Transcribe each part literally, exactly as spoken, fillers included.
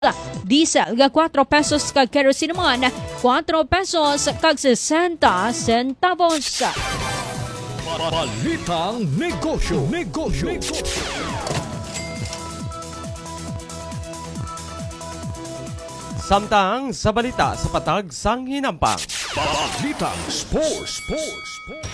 Diesel ga four pesos kag kerosene man four pesos kag sixty centavos. Balitang Negosyo. Negosyo. Samtang sa balita sa patag sang hinampang. Balitang Sports. Sports.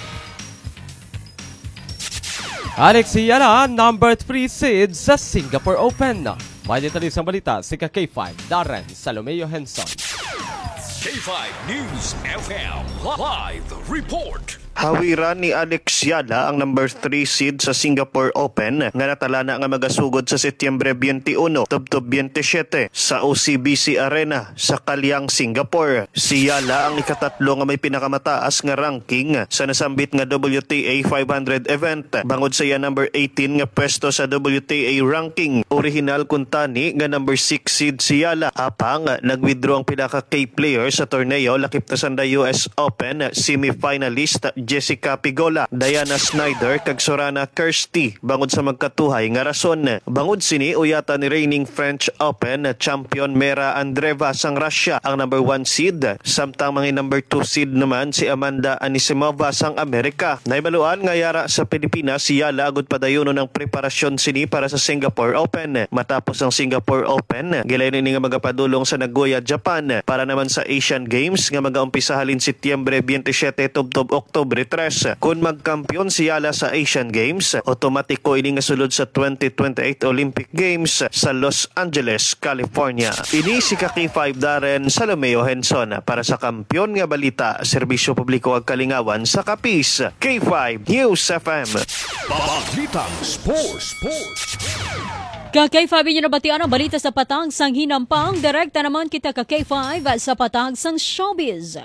Alex Yala, number three seed sa Singapore Open. May detalye sa balita si K five Darren Salomeo Henson. K five News F M Live Report. Hawiran ni Alex Yala ang number three seed sa Singapore Open nga natala na nga magasugod sa Setyembre twenty-one tubtob twenty-seven sa O C B C Arena sa Kalyang, Singapore. Si Yala ang ikatatlo nga may pinakamataas nga ranking sa nasambit nga W T A five hundred event. Bangod sa iya number eighteen nga pwesto sa W T A ranking. Original kuntani nga number six seed si Yala. Apang nag-withdraw ang pinaka-key player sa torneo lakip ta sa U S Open semi-finalist Jessica Pigola, Diana Snyder kag Sorana Kirsty bangod sa magkatuhay nga rason. Bangod sini uyata ni reigning French Open champion Mera Andreeva sang Russia ang number one seed, samtang mga number two seed naman si Amanda Anisimova sang Amerika. Naibaluan nga yara sa Pilipinas si Yala agud padayono ng preparasyon sini para sa Singapore Open. Matapos ang Singapore Open, gilayon ni nga magapadulong sa Nagoya, Japan para naman sa Asian Games nga mag-umpisa halin Setyembre twenty-seven tubtob Oktubre tres. Kung magkampiyon si Yala sa Asian Games, otomatiko ini nga sulod sa twenty twenty-eight Olympic Games sa Los Angeles, California. Ini si K five Darren Salomeo Henson para sa kampiyon nga balita, serbisyo publiko ag kalingawan sa Kapis. K five News F M. Balitang Sports. Sports. K five inyo nabatian ang balita sa patang sang hinampang. Direkta naman kita K five sa patang sang showbiz.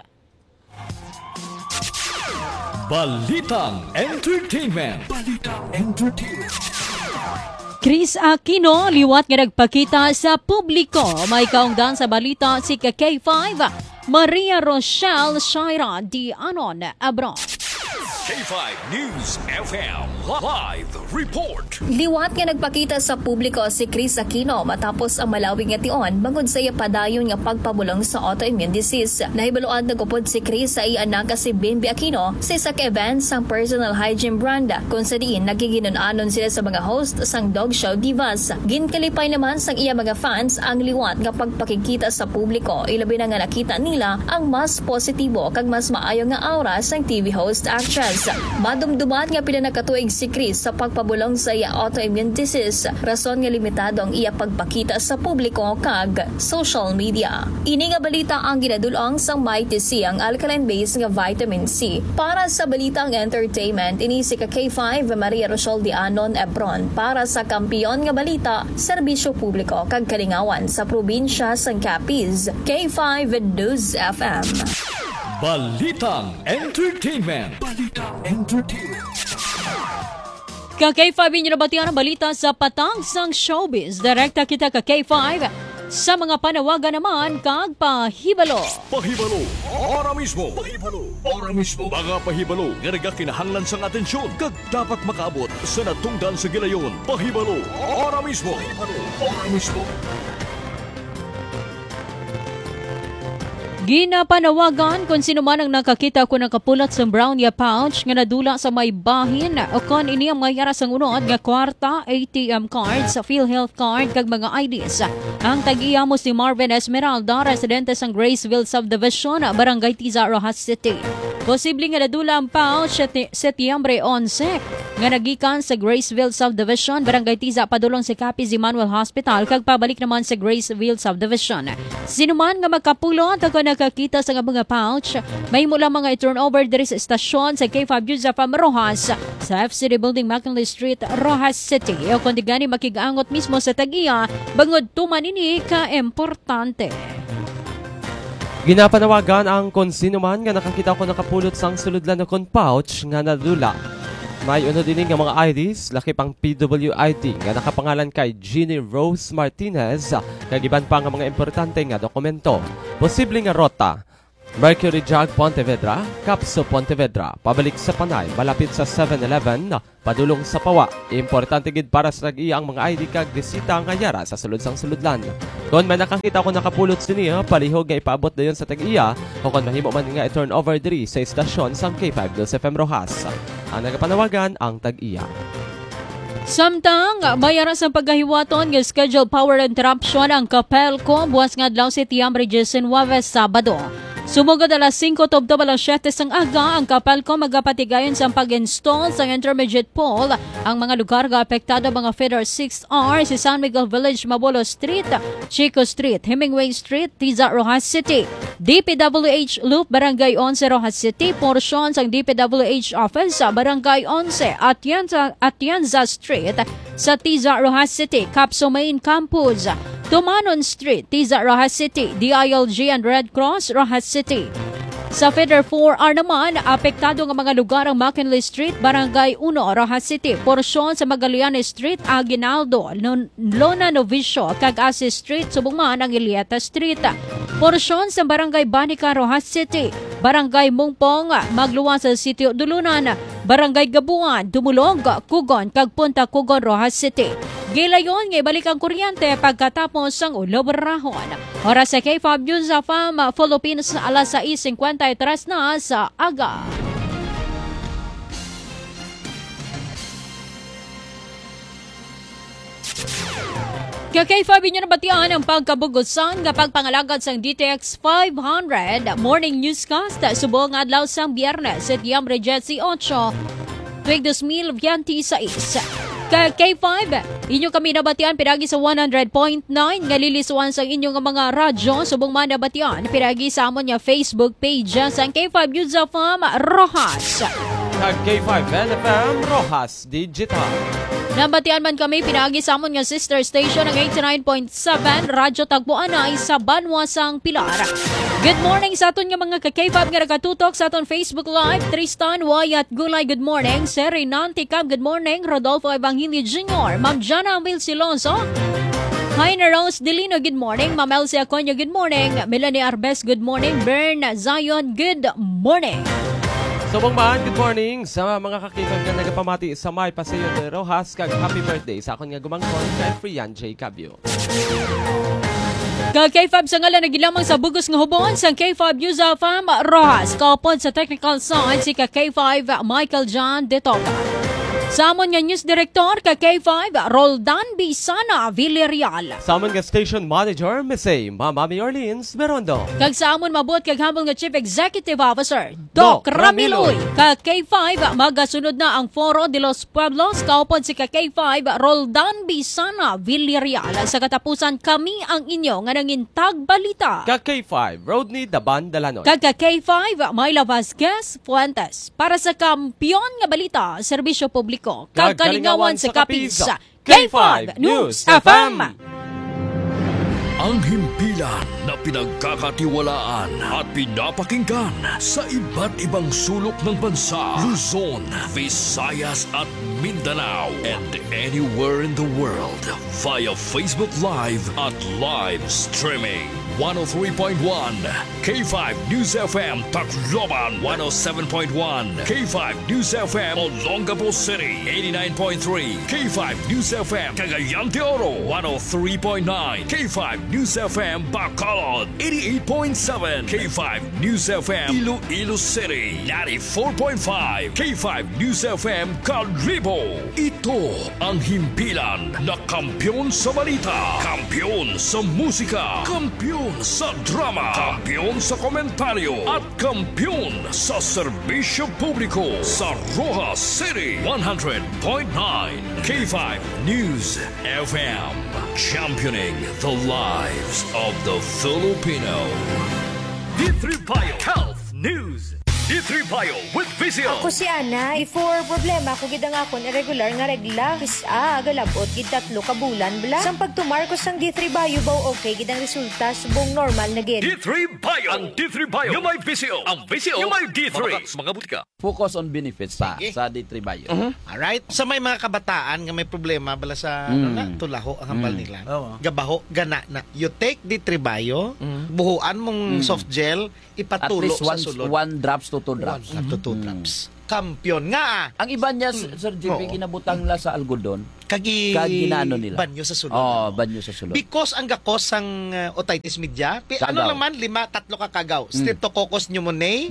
Balitang Entertainment. Balitang Entertainment. Chris Aquino, liwat nga nagpakita sa publiko. May kaungdan sa balita si K five, Maria Rochelle Shaira Di Anon Abron. K five News F M Live Report. Liwat nga nagpakita sa publiko si Chris Aquino matapos ang malawig nga tion bangod sa iya padayon nga pagpabulong sa autoimmune disease. Nahibaluan nagupod si Chris sa iya anak si Bimbi Aquino sa isa ka event sang personal hygiene brand kung sa diin nagiginunanon sila sa mga host sang dog show divas. Ginkalipay naman sang iya mga fans ang liwat nga pagpakikita sa publiko, ilabi na nga nakita nila ang mas positibo kag mas maayo nga aura sang T V host actress. Madumduman nga pinanakatuig si Chris sa pagpabulong sa iya autoimmune disease, rason nga limitado ang iya pagpakita sa publiko kag social media. Ini nga balita ang ginadulong sang Mighty C, ang alkaline-based nga vitamin C. Para sa balitang entertainment, ini si K five Maria Rochelle Di Anon Abron para sa kampiyon nga balita, serbisyo publiko kag kalingawan sa probinsya sang Capiz. K five News F M. Balitang Entertainment. Balitang Entertainment. K five inyo nabatian ang balita sa patang sang showbiz. Direkta kita K five sa mga panawagan naman kag pahibalo. Pahibalo, ora mismo. Pahibalo, ora mismo. Mga pahibalo nga nagakinahanglan sang atensyon kag dapat makaabot sa natungdan sa gilayon. Pahibalo, ora mismo. Pahibalo, ora mismo. Ginapanawagan kung sino man ang nakakita ko nakapulat sa brown ya pouch nga nadula sa may bahin o kon ini ang mayara sang unod nga kwarta, A T M card, sa PhilHealth card kag mga I Ds. Ang tag-iya mo si Marvin Esmeralda, residente sang Graceville Subdivision, Barangay Tiza, Rojas City. Posible nga nadula ang pouch Setyembre eleven nga nagikan sa Graceville Subdivision, Barangay Tiza, padulong sa Capiz Emmanuel Hospital kag pabalik naman sa Graceville Subdivision. Sino man nga magkapulot ako nakakita sa mga pouch, may mula mga i-turnover diri sa estasyon sa K five News F M Rojas sa F C D Building, McKinley Street, Rojas City. O kundi gani makigangot mismo sa tag-iya bangod tumanini ka-importante. Ginapanawagan ang kung sino man nga nakakita ko nakapulot sang suludlan na kon pouch nga nadula. May uno din nga mga I Ds, lakip ang P W I D nga nakapangalan kay Jeannie Rose Martinez, kag iban pa nga mga importante nga dokumento. Posible nga rota. Mercury Jug Pontevedra, Capso Pontevedra, pabalik sa Panay, malapit sa seven eleven, padulong sa Pawa. Importante gid para sa tag-iya ang mga I D kag bisita nga yara sa sulod sang suludlan. Kung may nakakita ko nakapulot siniya, palihog nga ipaabot dayon sa tag-iya, o kung mahimo man nga i-turn over diri sa estasyon sang K five Dulce F M Rojas. Ang nagapanawagan ang tag-iya. Samtang mayaras ang pagkahiwaton ng scheduled power interruption ang Capelco buwas nga adlaw si Tiambre Jason Waves Sabado. Sumugod alas singko tubtob alas siyete sang aga ang Capelco magapatigayon sa pag-install sa intermediate pole. Ang mga lugar nga apektado mga feeder six R si San Miguel Village, Mabolo Street, Chico Street, Hemingway Street, Tiza, Rojas City. D P W H Loop, Barangay eleven, Rojas City. Porsyon sang D P W H Office sa Barangay eleven, Atienza, Atienza Street sa Tiza, Rojas City. Capso Main Campus, Tumanon Street, Tiza, Rojas City. D I L G and Red Cross, Rojas City. Sa Feeder four R naman, apektado ng mga lugar ang McKinley Street, Barangay one, Rojas City. Porsyon sa Magallanes Street, Aguinaldo, Lona Novicio, Cag-Asi Street, Subungman ang Ilieta Street. Porsyon sa Barangay Banica, Rojas City. Barangay Mungpong, magluwa sa Sitio Dulunan. Barangay Gabuan, Dumulog, Kugon, Kagpunta, Kugon, Rojas City. Gilayon nga ibalik ang kuryente pagkatapos ang ulobrahon. Oras sa K five News of F A M Philippines alas sais fifty-three na sa aga. K five inyo nabatian ang pagkabugusan kapag pangalagad sang D T X five hundred Morning Newscast subong adlaw sang Biyernes sa Tiambre Jetsi eight tuig twenty twenty-six. K five, inyo kami nabatian piragi sa one hundred point nine nga lilisuan sa inyong mga radyo subong man nabatian piragi sa amon nga Facebook page sa K five News of F A M Rojas. Kag K five N F M Rojas Digital. Nabatian man kami pinagi sa amon nga sister station ng eighty-nine point seven Radyo Tagpuan ay sa Banwa sang Pilar. Good morning sa aton nga mga ka-K five nga nakatutok sa aton Facebook Live. Tristan Wyatt Gulay, good morning. Seri Nanticam, good morning. Rodolfo Evangelio Junior Ma'am Jana Will Silonzo. Heiner Rose Delino, good morning. Ma'am Elsie Aconio, good morning. Melanie Arbes, good morning. Bern Zion, good morning. Subong man, good morning sa mga kakitag nga nagapamati sa May Paseo de Rojas kag happy birthday sa akon nga gumangkon kay Frian J. Cabio. Ka-K five sa ngalan nagilamang sa bugos nga hubon sa K five News of F A M Rojas. Kaupod sa technical side si ka-K five Michael John De Toca. Sa amon nga news director ka-K five Roldan Bisana Villarreal. Sa amon nga station manager Misay Mami Orleans Berondo. Kag sa amon mabot kag humble nga chief executive officer Doc, Doc Ramiloy. Ka-K five magasunod na ang Foro de los Pueblos. Kaupod si ka-K five Roldan Bisana Villarreal. Sa katapusan kami ang inyo nga nangintag balita. Ka-K five Rodney Daban Dalanon. Kag ka-K five Myla Vasquez Fuentes. Para sa kampiyon nga balita, serbisyo publiko kagalingawan sa kapis sa K five News F M. Ang himpilan na pinagkakatiwalaan at pinapakinggan sa iba't ibang sulok ng bansa, Luzon, Visayas at Mindanao, and anywhere in the world via Facebook Live at live streaming. one oh three point one K five News F M Tacloban, one oh seven point one K five News F M Olongapo City, eighty-nine point three K five News F M Cagayan de Oro, one oh three point nine K five News F M Bacolod, eighty-eight point seven K five News F M Iloilo City, ninety-four point five K five News F M Calibo. Ito ang himpilan na kampiyon sa balita, kampiyon sa musika, kampiyon sa drama, kampiyon sa komentaryo, at kampiyon sa serbisyo publiko sa Rojas City, one hundred point nine K five News F M, championing the lives of the Filipino. D three Bio Health News. D three Bio with Visio. Ako si Ana, before problema ko gid ang akon irregular nga regla. Kisa galabot gid tatlo ka bulan bla. Sang pagtumar ko sang D three Bio baw okay gid ang resulta subong normal na gid. D three Bio. Ang D three Bio. Yung may Visio. Ang Visio. Yung may D three. Mga butika. Focus on benefits sa sa D three Bio. Alright. Sa may mga kabataan nga may problema bala sa ano na, tulaho ang hambal nila. Gabaho, gana na. You take D three Bio, buhuan mong soft gel, At ipatulo least sa one, sulod. one drops to two drops. One up to two drops. Kampiyon nga. Ang iba niya, Sir J P, Oo. kinabutang la sa algodon. Kagi, Kag ginano nila. banyo sa sulod. Oh, banyo sa sulod. Because ang gakos ang uh, otitis media, pi, Kagaw. ano naman, lima, tatlo ka kagaw. Streptococcus pneumoniae,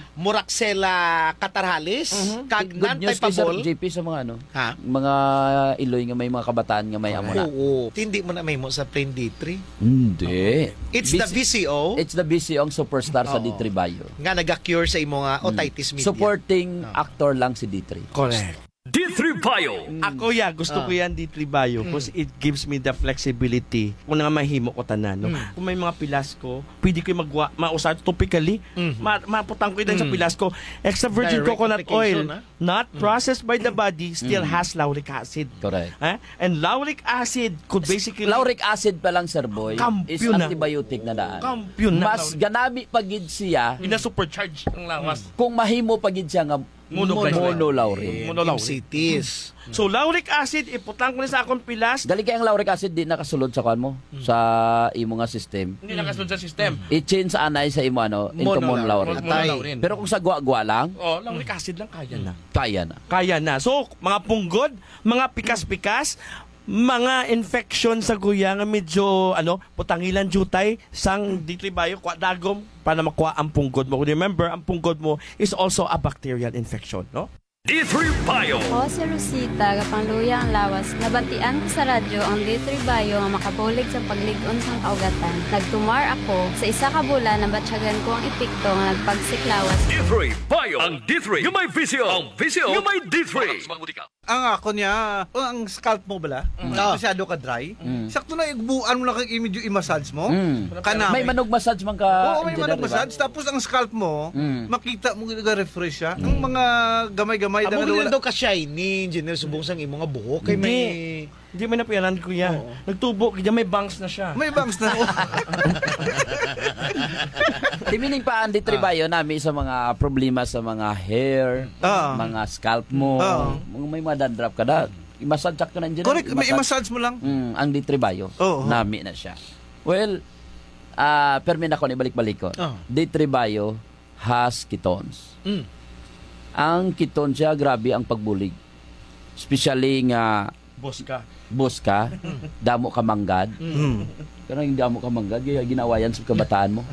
Moraxella catarrhalis, kag Good news kay Sir non-typeable. J P sa mga ano, Ha? mga iloy nga may mga kabataan nga may amo na. Oo. Hindi mo na may mo sa plain D three. Hindi. It's the V C O It's the B C O ang superstar sa Oo. D three Bio. nga nag-cure sa imo nga otitis media. Supporting actor lang si D three. Correct. D three Bio. Ako ya, gusto ko yan D three Bio because it gives me the flexibility kung nga mahimo ko tanan. No? Kung may mga pilas ko, pwede ko magwa, mausad topically, ma maputang ko din sa pilas ko. Extra virgin Direct coconut application, oil, ha? not processed by the body, still has lauric acid. Correct. Eh? And lauric acid could basically... Lauric acid pa lang, Sir Boy, is Kampiyon na. antibiotic na daan. Kampiyon na. Mas ganami pagid siya Ina-supercharge ang lawas. kung mahimo pagid siya nga Monoglycerol. monolaurin. Monolaurin. M C Ts. So, lauric acid, iputang ko na sa akong pilas, Gali kay ang lauric acid di nakasulod sa kan mo sa imo nga system. hindi nakasunod sa system. I-change sa anay sa imo ano into monolaurin. Atay. Pero kung sa gwa-gwa lang, Oh, lauric acid lang kaya na. kaya na. Kaya na. So, mga punggod, mga pikas-pikas, mga infection sa guya nga medyo ano, putangilan jutay sang D three Bio kwa dagom para makuha ang punggod mo. Remember, ang punggod mo is also a bacterial infection, no? D three Bio. Ako si Rosita, kapangluya ang lawas. Nabantian ko sa radyo ang D three Bio nga makabulig sa pagligon sang kaugatan. Nagtumar ako sa isa ka bulan na batsyagan ko ang epekto nga nagpagsiklawas. D three Bio. Ang D three. Yung may Visio. Ang Visio. Yung may D three. Mga butika. Ang ako niya, oh, ang scalp mo bala, Ah. masyado ka dry. Sakto na igbuan mo lang kag medyo i-massage mo. Mm. Kana May manog massage man ka. Oo, may engineer, manog di ba? massage. Tapos ang scalp mo, Mm. makita mo ga-refresh siya. Ang mga gamay-gamay Amo na gid wala. daw ka shiny, engineer subong sang imo nga buhok kay may Hindi mo napianan, kuya. Nagtubo, kaya may bangs na siya. May bangs na. Timining pa ang D three Bio nami sa mga problema sa mga hair, Ah. mga scalp mo, Ah. mga may mga dandruff ka na. I-massage ka na engineer. Correct, may i-massage mo lang. Mm, ang D three Bio. Oo. Nami na siya. Well, ah permi na ko ni balik-balik ko. Oh. D three Bio has ketones. Mm. Ang ketone siya, grabe ang pagbulig. Especially nga Boss ka. bus ka, damo ka manggad. Mm. Pero yung damo ka manggad, gaya ginawa yan sa kabataan mo.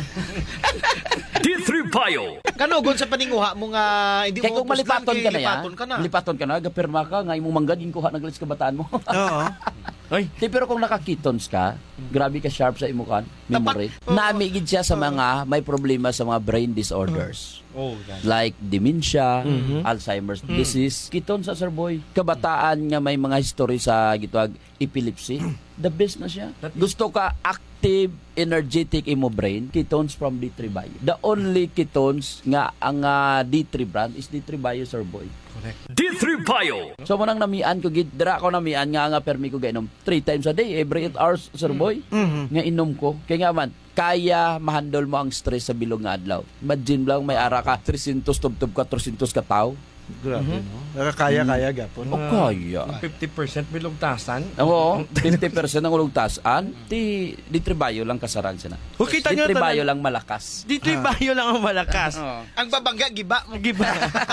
D three Bio. kanugon sa paninguha mo nga hindi Kaya mo kung malipaton ka na ya, lipaton ka na. lipaton ka na, gapirma ka, nga imong manggad, yung kuha naglis kabataan mo. Oo. Ay, Di, pero kung nakakitons ka, grabe ka sharp sa imukan, memory. Oo. Namigid siya sa mga may problema sa mga brain disorders. oh, God. Like dementia, Alzheimer's disease. Kiton sa Sir Boy, kabataan nga may mga history sa gitwag epilepsy. The best na siya. Gusto ka active, energetic imo brain, ketones from D three Bio. The only ketones nga ang uh, D three brand is D three Bio, Sir Boy. D three Bio. So mo nang namian ko gid dira ko namian nga nga permi ko gainom three times a day, every eight hours, Sir Boy. Nga inom ko. Kaya nga man, kaya mahandle mo ang stress sa bilog nga adlaw. Imagine lang may ara ka three hundred tub-tub ka three hundred ka tao. Grabe, no? Nakakaya-kaya gapon. O kaya. fifty percent bilugtasan. Oo, fifty percent ang ulugtasan, ti D three Bio lang kasaran siya na. O, kita D nyo three tanan- Bio lang malakas. D three Bio lang ang malakas. Ang babangga giba mo. Giba.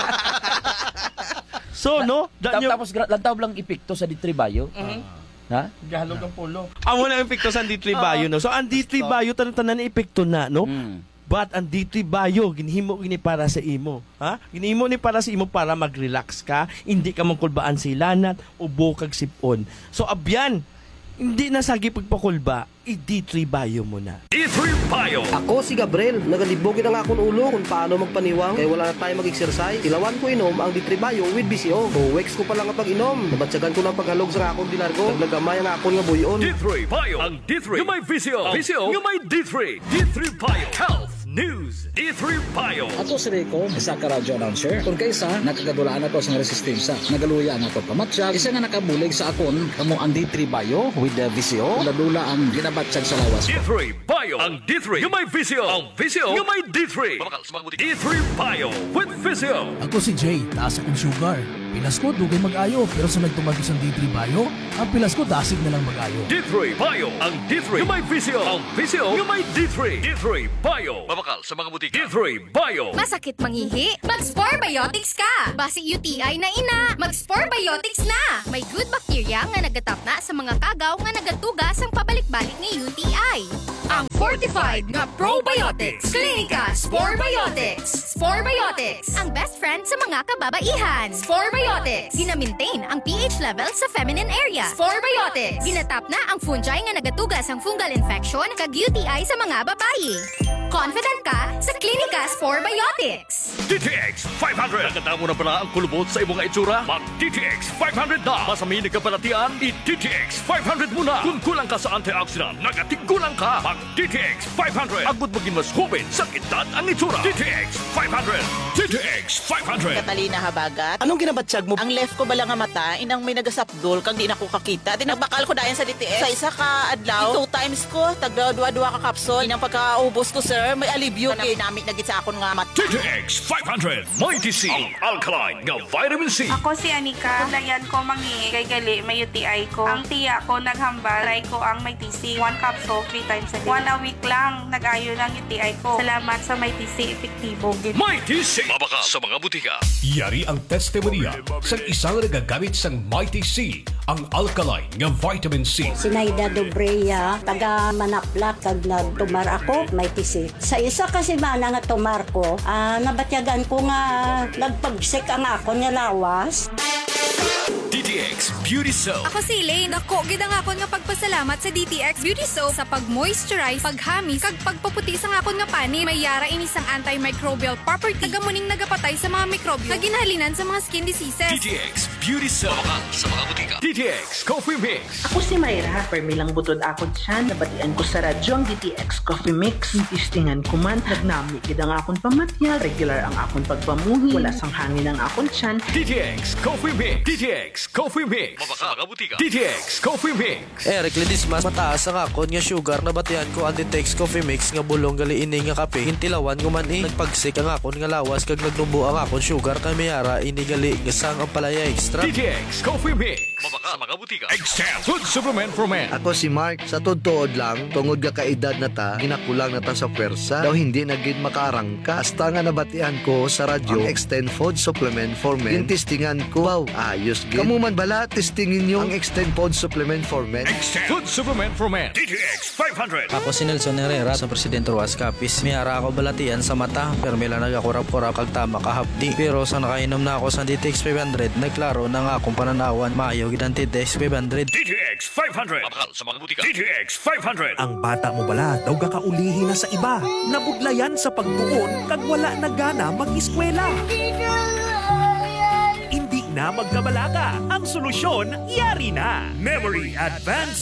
So, no? Da, Ta- nyo, Tapos gra- lantaw lang epekto sa D three Bio. Ha? gahalog ang pulo. Amo na yung epekto sa D three Bio, no? So, ang D three Bio, tanan-tanan na epekto na, no? Mm. But ang D three Bio, ginhimo gini para sa imo. Ha? Ginhimo ni para sa imo para mag-relax ka, hindi ka mangkulbaan sa ilanat, ubo kag sipon. So, abyan, hindi na sagi pagpakulba, i-D three Bio mo na. D three Bio. Ako si Gabriel, nagalibogin ang akong ulo kung paano magpaniwang kaya wala na tayo mag-exercise. Tilawan ko inom ang D three Bio with B C O. O wex ko pa lang ang pag-inom. Nabatsagan ko ng paghalog sa akong dinargo. Naglagamay ang akong nga buyon. D three Bio. Ang D three. Yung may Visio. Visio. Yung may D three. D three Bio. Health News. D three Bio. Ako si Rico, isa ka radio announcer. Kung kaysa, nakagadulaan ako sa resistensya. Nagaluya ako pamatsyag. Isa nga nakabulig sa akon, kamo ang D three Bio with the V C O. Ladula ang ginabatsyag sa lawas D ko. three Bio. Ang D three yung may Visio. Ang Visio yung may D three. D three Bio with Visio. Ako si Jay, taas akong sugar. Pilas ko, dugay mag-ayo. Pero sa nagtumagos ang D three Bio, ang pilas ko, dasig na lang mag-ayo. D three Bio. Ang D three yung may Visio. Ang Visio yung may D three. D three Bio. Mabakal sa mga butika. D three Bio. Masakit mangihi? Mag-Sporebiotics ka! Basi U T I na ina, mag-Sporebiotics na! May good bacteria nga nagatap na sa mga kagaw nga nagatugas ang pabalik-balik ni U T I. Ang fortified nga probiotics. Clinica Sporebiotics. Sporebiotics, ang best friend sa mga kababaihan. Sporebiotics, gina-maintain ang pH level sa feminine area. Sporebiotics, ginatap na ang fungi nga nagatugas ang fungal infection kag U T I sa mga babayi. Confident ka sa Clinica Sporebiotics. D T X five hundred. Nagkatamo na pala ang kulubot sa imong itsura? Mag-D T X five hundred na. Masaminig ka palatian? I-D T X five hundred muna. Kung kulang ka sa antioxidant, nagatigulang ka. Mag-D T X five hundred. Agud maging mas hubin sa kitat ang itsura. D T X five hundred. D T X five hundred. Katalina Habagat. Anong ginabatsyag mo? Ang left ko bala nga mata, inang may nagasapdol kang di na ko kakita. Tinagbakal ko dayan sa D T X. Sa isa ka adlaw, two times ko, tagdua-dua ka kapsol. Inang pagkaubos ko, sir, may alibyo kay namit na gid sa akon nga mata. D T X five hundred. Mighty C. Ang alkaline nga vitamin C. Ako si Anika. Dayan ko mangi kay gali may U T I ko. Ang tiya ko naghambal. Try ko ang may T C. One capsule, three times a day. One a week lang, nag-ayo ng U T I ko. Salamat sa may T C. Epektibo. Mighty C. Mabaka sa mga butika. Yari ang testimonya sa isang nagagamit sang Mighty C, ang alkaline nga vitamin C. Sinaida Dobreya, taga Manaplak, kag nagtumar ako, may tisi. Sa isa kasi mana nga tumar ko, ah, nabatyagan ko nga nagpagsik ang ako nga lawas. D T X Beauty Soap. Ako si Elaine. Dako gid ang akon nga pagpasalamat sa D T X Beauty Soap sa pag-moisturize, paghamis, kag pagpaputi sa akon nga pani. May yara ini sang antimicrobial property. Tagamuning nagapatay sa mga mikrobyo nga ginahalinan sa mga skin diseases. D T X Beauty Soap. Mabaka sa mga butika. D T X Coffee Mix. Ako si Mayra. Permilang butod ako dyan. Nabatian ko sa radyo ang D T X Coffee Mix. Tistingan ko man. Nagnami gid ang akon pamatya. Regular ang akon pagpamuhi. Wala sang hangin ang akon tiyan. D T X Coffee Mix. D T X Coffee Mix. Mabaka mga butika. D T X Coffee Mix. Eric Ledismas, mataas ang akon nga sugar na batian ko ang D T X Coffee Mix nga bulong gali ini nga kape. Hintilawan ko man eh. Nagpagsik ang akon nga lawas kag nagnumbo ang akon sugar kay mayara ini gali nga sang ang palaya extra. D T X Coffee Mix. Mabaka sa mga butika. Extend Food Supplement for Men. Ako si Mark, sa totoo lang, tungod ka kaedad na ta, ginakulang na ta sa pwersa, daw hindi naging makarangka. Hasta nga nabatian ko sa radyo, ang Extend Food Supplement for Men. Yung testingan ko, wow, ayos gid. Kamu man bala, testingin nyo ang Extend Food Supplement for Men. Extend Food Supplement for Men. D T X five hundred. Ako si Nelson Herrera sa Presidente Ruas Capiz. Miyara ako balatian sa mata, pero mila nagakurap-kurap kag tama kahapdi. Pero sa nakainom na ako sa D T X five hundred, nagklaro na nga akong pananawan, maayaw gid ang D T X five hundred. D T X five hundred. Mabakal sa mga butika. D T X five hundred. Ang bata mo bala daw gakaulihi na sa iba. Nabudlayan sa pagtuon kag wala na gana mag-eskwela. Hindi na magkabalaga. Ang solusyon, yari na. Memory Advance